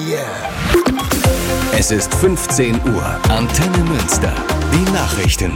Es ist 15 Uhr. Antenne Münster. Die Nachrichten.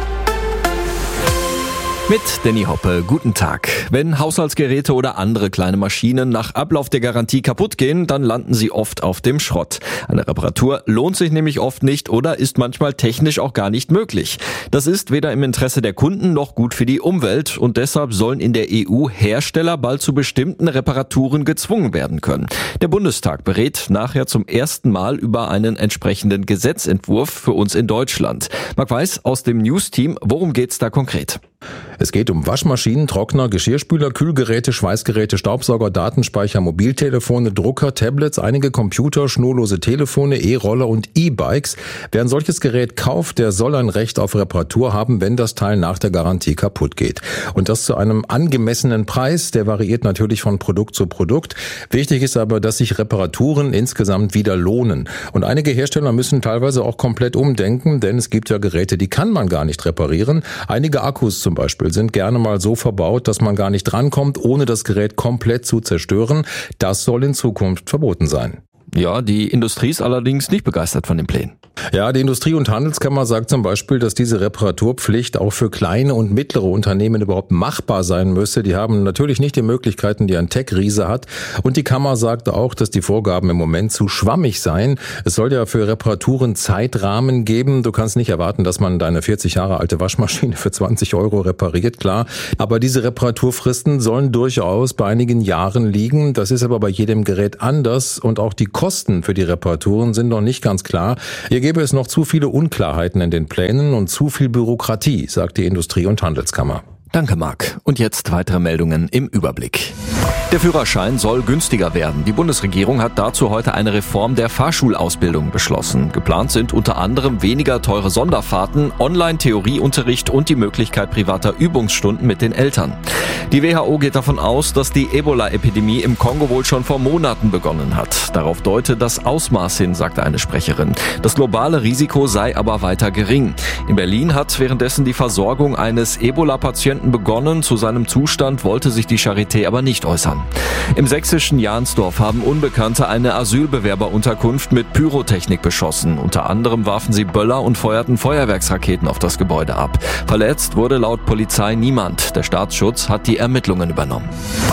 Mit Danny Hoppe, guten Tag. Wenn Haushaltsgeräte oder andere kleine Maschinen nach Ablauf der Garantie kaputt gehen, dann landen sie oft auf dem Schrott. Eine Reparatur lohnt sich nämlich oft nicht oder ist manchmal technisch auch gar nicht möglich. Das ist weder im Interesse der Kunden noch gut für die Umwelt und deshalb sollen in der EU Hersteller bald zu bestimmten Reparaturen gezwungen werden können. Der Bundestag berät nachher zum ersten Mal über einen entsprechenden Gesetzentwurf für uns in Deutschland. Marc Weiß aus dem News-Team, worum geht's da konkret? Es geht um Waschmaschinen, Trockner, Geschirrspüler, Kühlgeräte, Schweißgeräte, Staubsauger, Datenspeicher, Mobiltelefone, Drucker, Tablets, einige Computer, schnurlose Telefone, E-Roller und E-Bikes. Wer ein solches Gerät kauft, der soll ein Recht auf Reparatur haben, wenn das Teil nach der Garantie kaputt geht. Und das zu einem angemessenen Preis, der variiert natürlich von Produkt zu Produkt. Wichtig ist aber, dass sich Reparaturen insgesamt wieder lohnen. Und einige Hersteller müssen teilweise auch komplett umdenken, denn es gibt ja Geräte, die kann man gar nicht reparieren. Einige Akkus zum Beispiel sind gerne mal so verbaut, dass man gar nicht drankommt, ohne das Gerät komplett zu zerstören. Das soll in Zukunft verboten sein. Ja, die Industrie ist allerdings nicht begeistert von den Plänen. Ja, die Industrie- und Handelskammer sagt zum Beispiel, dass diese Reparaturpflicht auch für kleine und mittlere Unternehmen überhaupt machbar sein müsse. Die haben natürlich nicht die Möglichkeiten, die ein Tech-Riese hat. Und die Kammer sagte auch, dass die Vorgaben im Moment zu schwammig seien. Es soll ja für Reparaturen Zeitrahmen geben. Du kannst nicht erwarten, dass man deine 40 Jahre alte Waschmaschine für 20 € repariert, klar. Aber diese Reparaturfristen sollen durchaus bei einigen Jahren liegen. Das ist aber bei jedem Gerät anders und auch die Kosten für die Reparaturen sind noch nicht ganz klar. Hier gäbe es noch zu viele Unklarheiten in den Plänen und zu viel Bürokratie, sagt die Industrie- und Handelskammer. Danke, Marc. Und jetzt weitere Meldungen im Überblick. Der Führerschein soll günstiger werden. Die Bundesregierung hat dazu heute eine Reform der Fahrschulausbildung beschlossen. Geplant sind unter anderem weniger teure Sonderfahrten, Online-Theorieunterricht und die Möglichkeit privater Übungsstunden mit den Eltern. Die WHO geht davon aus, dass die Ebola-Epidemie im Kongo wohl schon vor Monaten begonnen hat. Darauf deute das Ausmaß hin, sagte eine Sprecherin. Das globale Risiko sei aber weiter gering. In Berlin hat währenddessen die Versorgung eines Ebola-Patienten begonnen. Zu seinem Zustand wollte sich die Charité aber nicht äußern. Im sächsischen Jahnsdorf haben Unbekannte eine Asylbewerberunterkunft mit Pyrotechnik beschossen. Unter anderem warfen sie Böller und feuerten Feuerwerksraketen auf das Gebäude ab. Verletzt wurde laut Polizei niemand. Der Staatsschutz hat die Ermittlungen übernommen.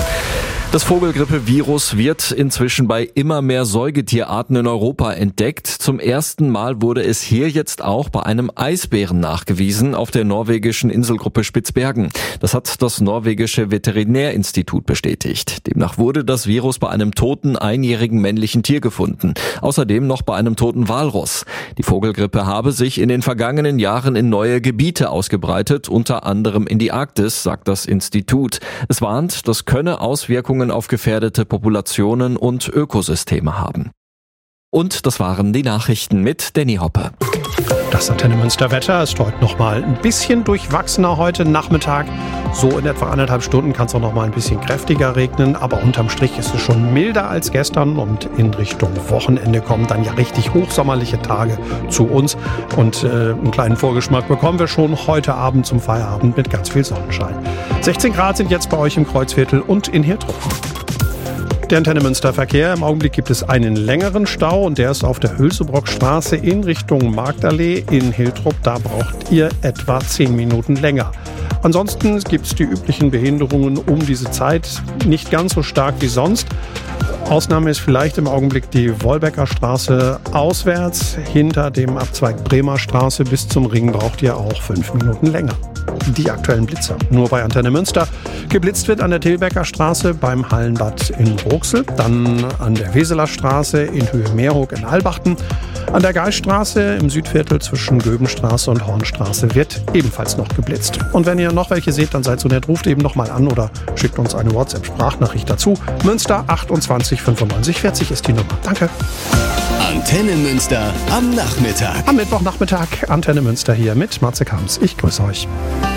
Das Vogelgrippe-Virus wird inzwischen bei immer mehr Säugetierarten in Europa entdeckt. Zum ersten Mal wurde es hier jetzt auch bei einem Eisbären nachgewiesen auf der norwegischen Inselgruppe Spitzbergen. Das hat das norwegische Veterinärinstitut bestätigt. Demnach wurde das Virus bei einem toten einjährigen männlichen Tier gefunden. Außerdem noch bei einem toten Walross. Die Vogelgrippe habe sich in den vergangenen Jahren in neue Gebiete ausgebreitet, unter anderem in die Arktis, sagt das Institut. Es warnt, das könne Auswirkungen auf gefährdete Populationen und Ökosysteme haben. Und das waren die Nachrichten mit Danny Hoppe. Das Antenne Münster Wetter ist heute noch mal ein bisschen durchwachsener heute Nachmittag. So in etwa 1,5 Stunden kann es auch noch mal ein bisschen kräftiger regnen. Aber unterm Strich ist es schon milder als gestern. Und in Richtung Wochenende kommen dann ja richtig hochsommerliche Tage zu uns. Und einen kleinen Vorgeschmack bekommen wir schon heute Abend zum Feierabend mit ganz viel Sonnenschein. 16 Grad sind jetzt bei euch im Kreuzviertel und in Hiltrup. Der Antenne Münster Verkehr. Im Augenblick gibt es einen längeren Stau und der ist auf der Hülsebrockstraße in Richtung Marktallee in Hiltrup. Da braucht ihr etwa 10 Minuten länger. Ansonsten gibt es die üblichen Behinderungen um diese Zeit nicht ganz so stark wie sonst. Ausnahme ist vielleicht im Augenblick die Wolbecker Straße auswärts. Hinter dem Abzweig Bremer Straße bis zum Ring braucht ihr auch 5 Minuten länger. Die aktuellen Blitzer nur bei Antenne Münster. Geblitzt wird an der Tilbecker Straße beim Hallenbad in Roxel, dann an der Weseler Straße in Höhe Meerhoek in Albachten. An der Geisstraße im Südviertel zwischen Göbenstraße und Hornstraße wird ebenfalls noch geblitzt. Und wenn ihr noch welche seht, dann seid so nett, ruft eben noch mal an oder schickt uns eine WhatsApp-Sprachnachricht dazu. Münster 28 95 40 ist die Nummer. Danke. Antenne Münster am Nachmittag. Am Mittwochnachmittag Antenne Münster hier mit Matze Kamps. Ich grüße euch.